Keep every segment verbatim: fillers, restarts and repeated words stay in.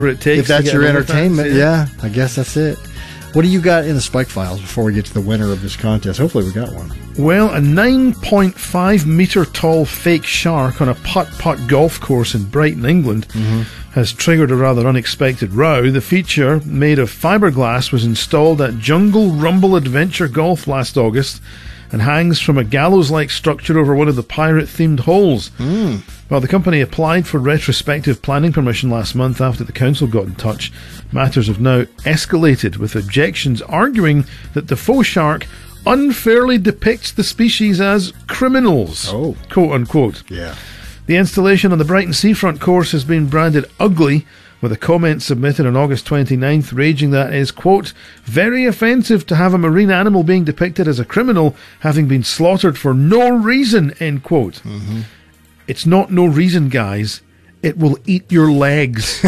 it takes. If that's to get your an entertainment, OnlyFans, yeah, I guess that's it. What do you got in the Spike Files before we get to the winner of this contest? Hopefully we got one. Well, a nine point five metre tall fake shark on a putt-putt golf course in Brighton, England, mm-hmm. has triggered a rather unexpected row. The feature, made of fiberglass, was installed at Jungle Rumble Adventure Golf last August and hangs from a gallows-like structure over one of the pirate-themed holes. Mm. Well, the company applied for retrospective planning permission last month after the council got in touch. Matters have now escalated, with objections arguing that the faux shark unfairly depicts the species as criminals, oh. quote-unquote. Yeah. The installation on the Brighton seafront course has been branded ugly, with a comment submitted on August twenty-ninth raging that is, quote, very offensive to have a marine animal being depicted as a criminal having been slaughtered for no reason, end quote. Mm-hmm. It's not no reason, guys. It will eat your legs.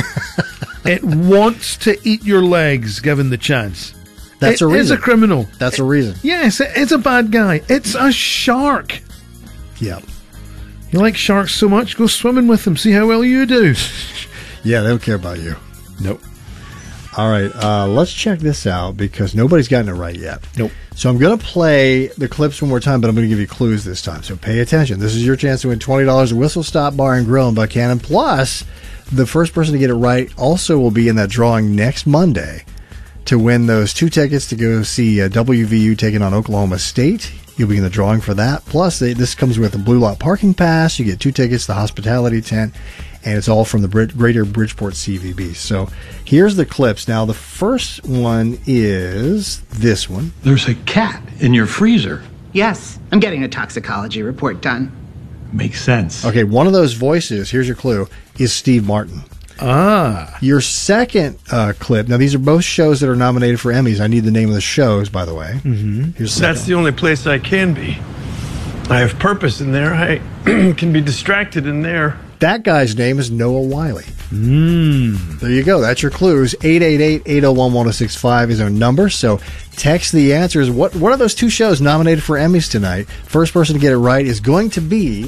It wants to eat your legs, given the chance. That's it a reason. It's a criminal. That's a reason. Yes, it's a bad guy. It's a shark. Yeah. You like sharks so much, go swimming with them. See how well you do. Yeah, they don't care about you. Nope. All right, uh, let's check this out because nobody's gotten it right yet. Nope. So I'm going to play the clips one more time, but I'm going to give you clues this time. So pay attention. This is your chance to win twenty dollars at Whistle Stop Bar and Grill in Buchanan. Plus, the first person to get it right also will be in that drawing next Monday to win those two tickets to go see uh, W V U taking on Oklahoma State. You'll be in the drawing for that. Plus, they, this comes with a Blue Lot parking pass. You get two tickets to the hospitality tent. And it's all from the Brit- Greater Bridgeport C V B. So here's the clips. Now, the first one is this one. There's a cat in your freezer. Yes, I'm getting a toxicology report done. Makes sense. Okay, one of those voices, here's your clue, is Steve Martin. Ah. Your second uh, clip, now these are both shows that are nominated for Emmys. I need the name of the shows, by the way. Mm-hmm. Here's the That's the only place I can be. I have purpose in there. I can be distracted in there. That guy's name is Noah Wiley. Mm. There you go. That's your clues. eight eight eight, eight oh one, one oh six five is our number. So text the answers. What, what are those two shows nominated for Emmys tonight? First person to get it right is going to be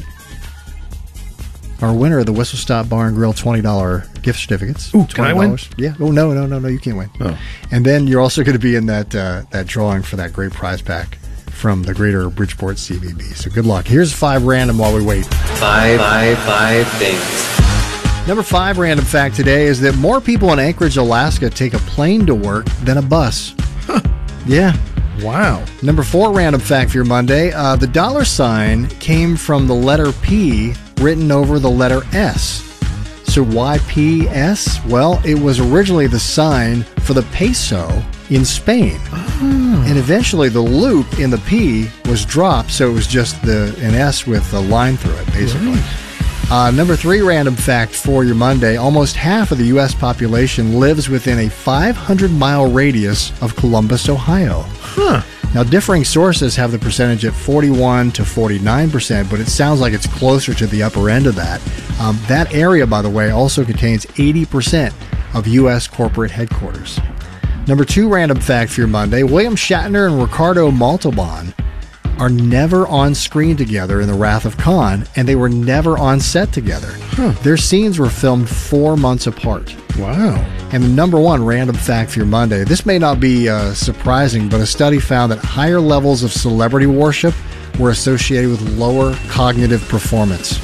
our winner of the Whistle Stop Bar and Grill twenty dollars gift certificates. Ooh, can I win? Yeah. Oh, no, no, no, no. You can't win. Oh. And then you're also going to be in that uh, that drawing for that great prize pack from the Greater Bridgeport C V B. So good luck. Here's five random while we wait. Five, five, five things. Number five random fact today is that more people in Anchorage, Alaska take a plane to work than a bus. Huh. Yeah. Wow. Number four random fact for your Monday. Uh, the dollar sign came from the letter P written over the letter S. So why P S? Well, it was originally the sign for the peso in Spain. Oh. And eventually the loop in the P was dropped, so it was just the an S with a line through it, basically. Right. Uh, number three random fact for your Monday. Almost half of the U S population lives within a five hundred mile radius of Columbus, Ohio. Huh. Now, differing sources have the percentage at forty-one to forty-nine percent, but it sounds like it's closer to the upper end of that. Um, that area, by the way, also contains eighty percent of U S corporate headquarters. Number two random fact for your Monday. William Shatner and Ricardo Montalban are never on screen together in The Wrath of Khan, and they were never on set together. Huh. Their scenes were filmed four months apart. Wow. And the number one random fact for your Monday. This may not be uh, surprising, but a study found that higher levels of celebrity worship were associated with lower cognitive performance.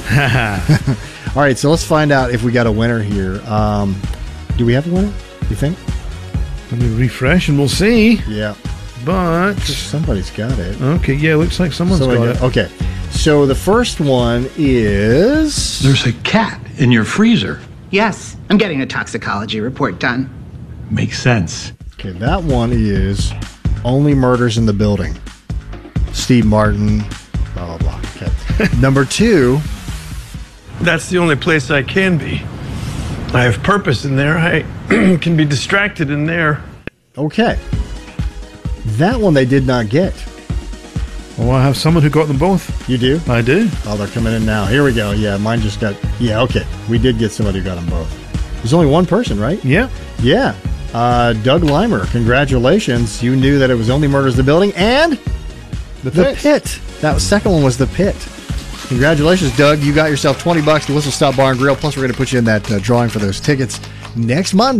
All right, so let's find out if we got a winner here. Um, do we have a winner, you think? Let me refresh and we'll see. Yeah. But somebody's got it. Okay, yeah, looks like someone's Somebody got got, it. Okay. So the first one is... There's a cat in your freezer. Yes, I'm getting a toxicology report done. Makes sense. Okay, that one is Only Murders in the Building. Steve Martin, blah, blah, blah. Okay. Number two... That's the only place I can be. I have purpose in there. I can be distracted in there. Okay. That one they did not get. Well, I have someone who got them both. You do? I do. Oh, they're coming in now. Here we go. Yeah, mine just got... Yeah, okay. We did get somebody who got them both. There's only one person, right? Yeah. Yeah. Uh, Doug Limer, congratulations. You knew that it was Only Murders in the Building and... The The Pit. Pit. That second one was The Pit. Congratulations, Doug. You got yourself twenty bucks to Whistle Stop Bar and Grill. Plus, we're going to put you in that uh, drawing for those tickets next Monday.